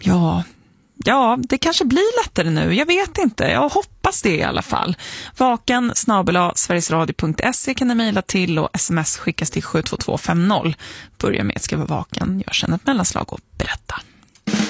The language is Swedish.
Ja, det kanske blir lättare nu. Jag vet inte. Jag hoppas det i alla fall. vaken@sverigesradio.se kan ni mejla till och sms skickas till 72250. Börja med att skriva vaken. Gör sen ett mellanslag och berätta.